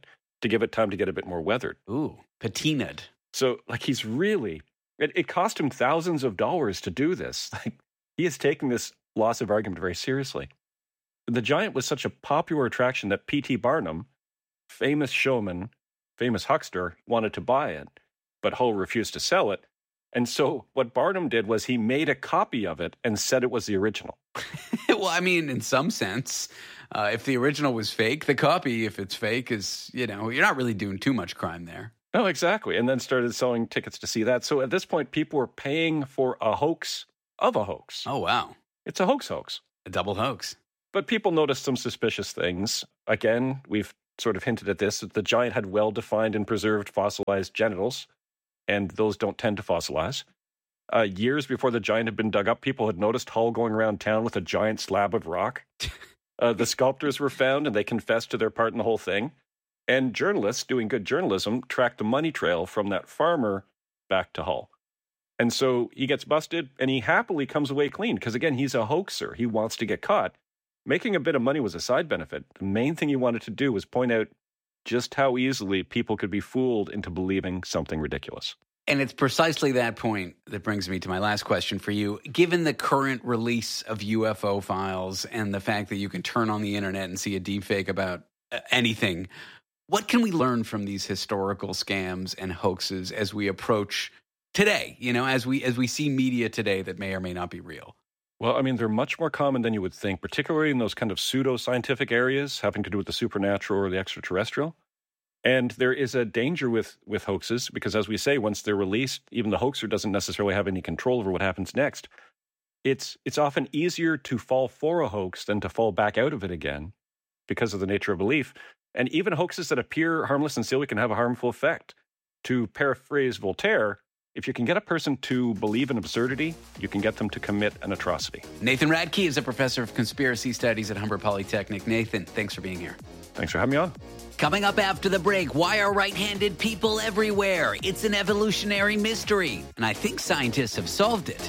to give it time to get a bit more weathered. Ooh, patinaed. So, like, he's really, it, it cost him thousands of dollars to do this. Like, he is taking this loss of argument very seriously. The Giant was such a popular attraction that P T Barnum, famous showman, famous huckster, wanted to buy it, but Hull refused to sell it. And so what Barnum did was he made a copy of it and said it was the original. Well, I mean, in some sense, uh, if the original was fake, the copy, if it's fake, is, you know, you're not really doing too much crime there. No, exactly. And then started selling tickets to see that. So at this point, people were paying for a hoax of a hoax. Oh, wow. It's a hoax hoax. A double hoax. But people noticed some suspicious things. Again, we've sort of hinted at this, that the Giant had well-defined and preserved fossilized genitals, and those don't tend to fossilize. Uh, years before the Giant had been dug up, people had noticed Hull going around town with a giant slab of rock. Uh, the sculptors were found, and they confessed to their part in the whole thing. And journalists, doing good journalism, tracked the money trail from that farmer back to Hull. And so he gets busted, and he happily comes away clean, because, again, he's a hoaxer. He wants to get caught. Making a bit of money was a side benefit. The main thing he wanted to do was point out just how easily people could be fooled into believing something ridiculous. And it's precisely that point that brings me to my last question for you. Given the current release of U F O files and the fact that you can turn on the internet and see a deepfake about anything, what can we learn from these historical scams and hoaxes as we approach today, you know, as we as we see media today that may or may not be real? Well, I mean, they're much more common than you would think, particularly in those kind of pseudo-scientific areas having to do with the supernatural or the extraterrestrial. And there is a danger with, with hoaxes because, as we say, once they're released, even the hoaxer doesn't necessarily have any control over what happens next. It's it's often easier to fall for a hoax than to fall back out of it again because of the nature of belief. And even hoaxes that appear harmless and silly can have a harmful effect. To paraphrase Voltaire, if you can get a person to believe in absurdity, you can get them to commit an atrocity. Nathan Radke is a professor of conspiracy studies at Humber Polytechnic. Nathan, thanks for being here. Thanks for having me on. Coming up after the break, why are right-handed people everywhere? It's an evolutionary mystery, and I think scientists have solved it.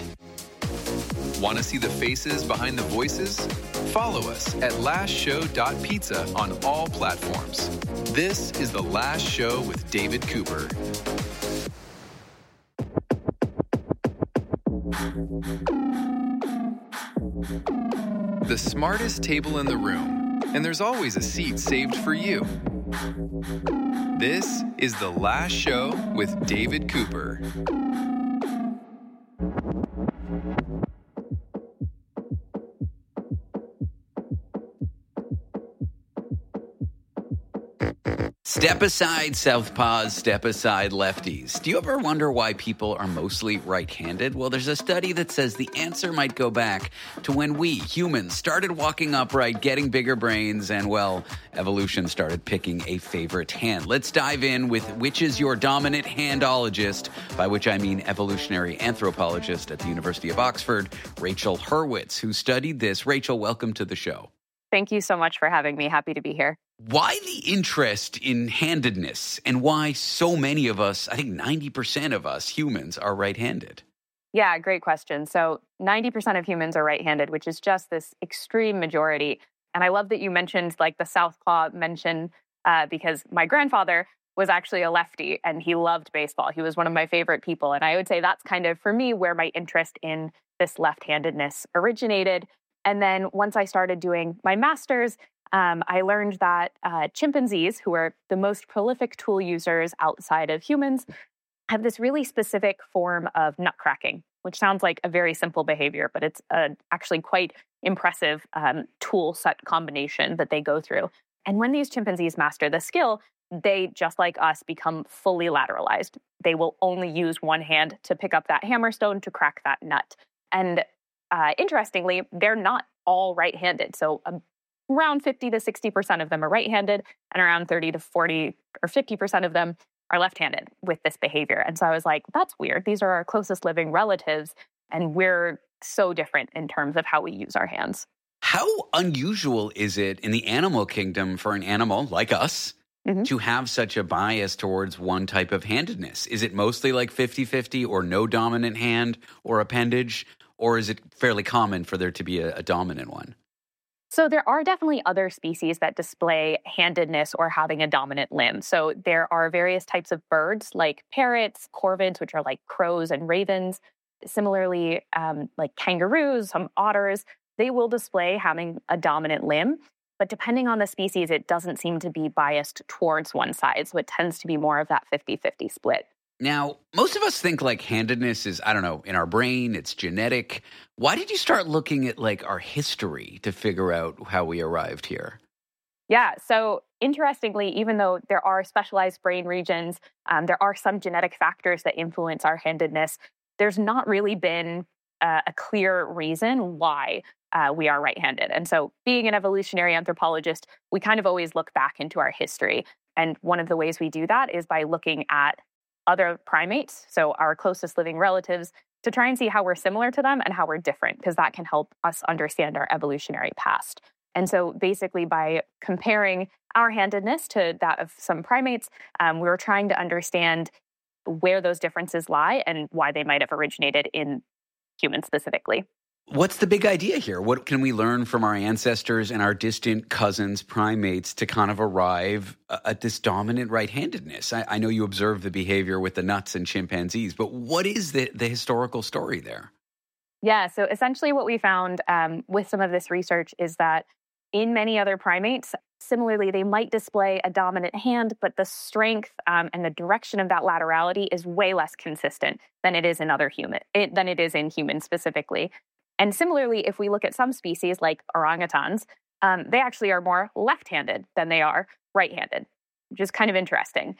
Want to see the faces behind the voices? Follow us at last show dot pizza on all platforms. This is The Last Show with David Cooper. The smartest table in the room, and there's always a seat saved for you. This is The Last Show with David Cooper. Step aside, southpaws, step aside, lefties. Do you ever wonder why people are mostly right-handed? Well, there's a study that says the answer might go back to when we, humans, started walking upright, getting bigger brains, and, well, evolution started picking a favorite hand. Let's dive in with which is your dominant handologist, by which I mean evolutionary anthropologist at the University of Oxford, Rachel Hurwitz, who studied this. Rachel, welcome to the show. Thank you so much for having me. Happy to be here. Why the interest in handedness and why so many of us, I think ninety percent of us humans, are right-handed? Yeah, great question. So ninety percent of humans are right-handed, which is just this extreme majority. And I love that you mentioned like the southpaw mention uh, because my grandfather was actually a lefty and he loved baseball. He was one of my favorite people. And I would say that's kind of, for me, where my interest in this left-handedness originated. And then once I started doing my master's, um, I learned that uh, chimpanzees, who are the most prolific tool users outside of humans, have this really specific form of nut cracking, which sounds like a very simple behavior, but it's a actually quite impressive um, tool set combination that they go through. And when these chimpanzees master the skill, they, just like us, become fully lateralized. They will only use one hand to pick up that hammerstone to crack that nut. And Uh, interestingly, they're not all right-handed. So um, around fifty to sixty percent of them are right-handed, and around thirty to forty or fifty percent of them are left-handed with this behavior. And so I was like, that's weird. These are our closest living relatives, and we're so different in terms of how we use our hands. How unusual is it in the animal kingdom for an animal like us mm-hmm. to have such a bias towards one type of handedness? Is it mostly like fifty-fifty or no dominant hand or appendage? Or is it fairly common for there to be a, a dominant one? So there are definitely other species that display handedness or having a dominant limb. So there are various types of birds like parrots, corvids, which are like crows and ravens. Similarly, um, like kangaroos, some otters, they will display having a dominant limb. But depending on the species, it doesn't seem to be biased towards one side. So it tends to be more of that fifty-fifty split. Now, most of us think like handedness is, I don't know, in our brain, it's genetic. Why did you start looking at like our history to figure out how we arrived here? Yeah, so interestingly, even though there are specialized brain regions, um, there are some genetic factors that influence our handedness, there's not really been uh, a clear reason why uh, we are right-handed. And so being an evolutionary anthropologist, we kind of always look back into our history. And one of the ways we do that is by looking at other primates, so our closest living relatives, to try and see how we're similar to them and how we're different, because that can help us understand our evolutionary past. And so basically by comparing our handedness to that of some primates, um, we were trying to understand where those differences lie and why they might have originated in humans specifically. What's the big idea here? What can we learn from our ancestors and our distant cousins, primates, to kind of arrive at this dominant right-handedness? I, I know you observe the behavior with the nuts and chimpanzees, but what is the, the historical story there? Yeah, so essentially what we found um, with some of this research is that in many other primates, similarly, they might display a dominant hand, but the strength um, and the direction of that laterality is way less consistent than it is in other human, it, than it is in humans specifically. And similarly, if we look at some species like orangutans, um, they actually are more left-handed than they are right-handed, which is kind of interesting.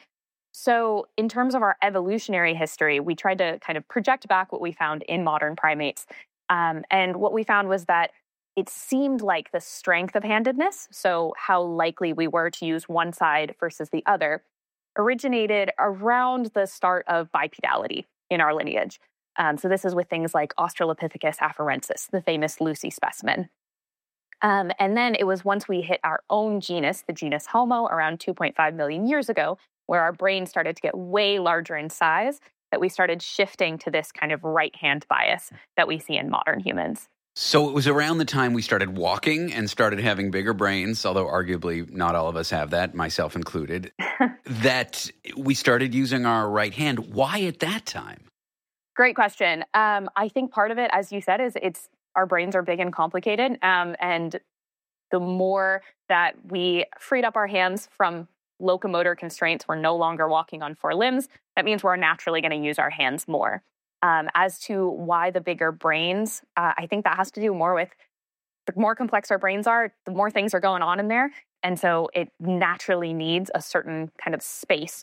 So in terms of our evolutionary history, we tried to kind of project back what we found in modern primates. Um, and what we found was that it seemed like the strength of handedness, so how likely we were to use one side versus the other, originated around the start of bipedality in our lineage. Um, so this is with things like Australopithecus afarensis, the famous Lucy specimen. Um, and then it was once we hit our own genus, the genus Homo, around two point five million years ago, where our brain started to get way larger in size, that we started shifting to this kind of right-hand bias that we see in modern humans. So it was around the time we started walking and started having bigger brains, although arguably not all of us have that, myself included, that we started using our right hand. Why at that time? Great question. Um, I think part of it, as you said, is it's our brains are big and complicated. Um, and the more that we freed up our hands from locomotor constraints, we're no longer walking on four limbs. That means we're naturally going to use our hands more. Um, as to why the bigger brains, uh, I think that has to do more with the more complex our brains are, the more things are going on in there. And so it naturally needs a certain kind of space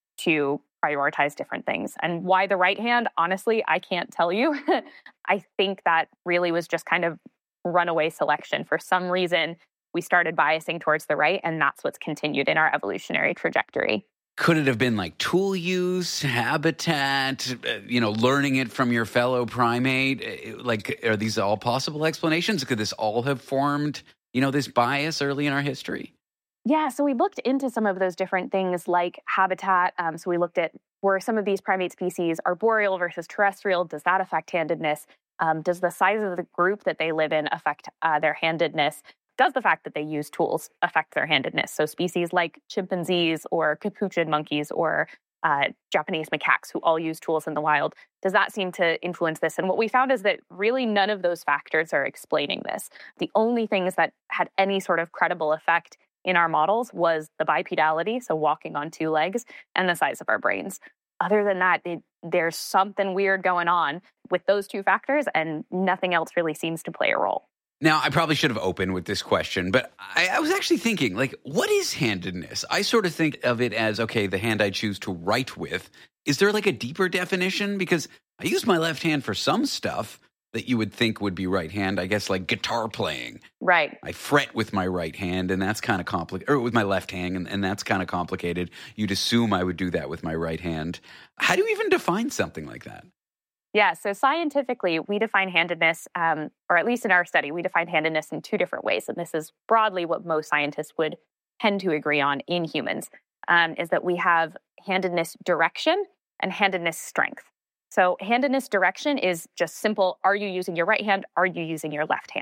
to prioritize different things. And why the right hand, honestly, I can't tell you. I think that really was just kind of runaway selection. For some reason, we started biasing towards the right, and that's what's continued in our evolutionary trajectory. Could it have been like tool use, habitat, you know, learning it from your fellow primate? Like, are these all possible explanations? Could this all have formed, you know, this bias early in our history? Yeah, so we looked into some of those different things like habitat. Um, so we looked at, were some of these primate species arboreal versus terrestrial? Does that affect handedness? Um, does the size of the group that they live in affect uh, their handedness? Does the fact that they use tools affect their handedness? So species like chimpanzees or capuchin monkeys or uh, Japanese macaques who all use tools in the wild, does that seem to influence this? And what we found is that really none of those factors are explaining this. The only things that had any sort of credible effect in our models was the bipedality, so walking on two legs, and the size of our brains. Other than that, it, there's something weird going on with those two factors, and nothing else really seems to play a role. Now, I probably should have opened with this question, but I, I was actually thinking, like, what is handedness? I sort of think of it as, okay, the hand I choose to write with. Is there like a deeper definition? Because I use my left hand for some stuff that you would think would be right hand, I guess, like guitar playing. Right. I fret with my right hand, and that's kind of complicated, or with my left hand, and, and that's kind of complicated. You'd assume I would do that with my right hand. How do you even define something like that? Yeah, so scientifically, we define handedness, um, or at least in our study, we define handedness in two different ways. And this is broadly what most scientists would tend to agree on in humans, um, is that we have handedness direction and handedness strength. So handedness direction is just simple, are you using your right hand? Are you using your left hand?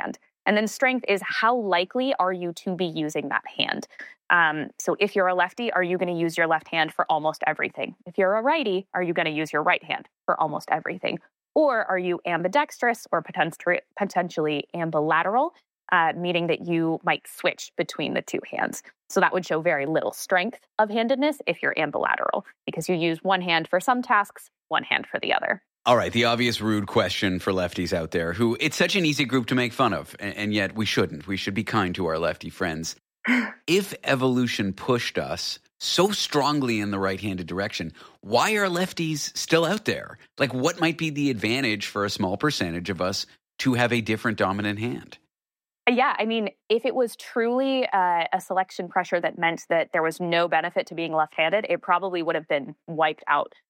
And then strength is how likely are you to be using that hand? Um, so if you're a lefty, are you going to use your left hand for almost everything? If you're a righty, are you going to use your right hand for almost everything? Or are you ambidextrous or potent- potentially ambilateral, uh, meaning that you might switch between the two hands? So that would show very little strength of handedness if you're ambilateral, because you use one hand for some tasks, one hand for the other. All right, the obvious rude question for lefties out there, who it's such an easy group to make fun of, and, and yet we shouldn't. We should be kind to our lefty friends. If evolution pushed us so strongly in the right-handed direction, why are lefties still out there? Like, what might be the advantage for a small percentage of us to have a different dominant hand? Yeah, I mean, if it was truly uh, a selection pressure that meant that there was no benefit to being left-handed, it probably would have been wiped out